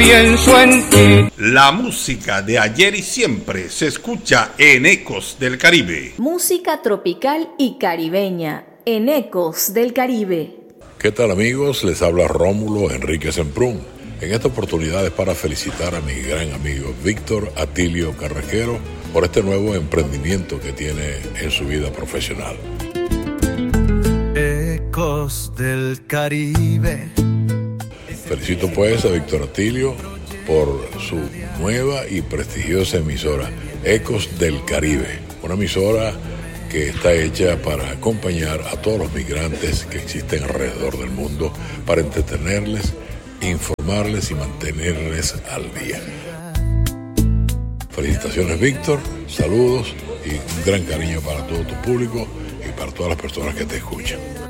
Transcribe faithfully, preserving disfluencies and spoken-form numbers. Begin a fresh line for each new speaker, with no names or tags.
Pienso en ti.
La música de ayer y siempre se escucha en Ecos del Caribe.
Música tropical y caribeña en Ecos del Caribe.
¿Qué tal, amigos? Les habla Rómulo Enrique Semprún. En esta oportunidad es para felicitar a mi gran amigo Víctor Atilio Carraquero por este nuevo emprendimiento que tiene en su vida profesional.
Ecos del Caribe.
Felicito pues a Víctor Atilio por su nueva y prestigiosa emisora, Ecos del Caribe, una emisora que está hecha para acompañar a todos los migrantes que existen alrededor del mundo, para entretenerles, informarles y mantenerles al día. Felicitaciones, Víctor, saludos y un gran cariño para todo tu público y para todas las personas que te escuchan.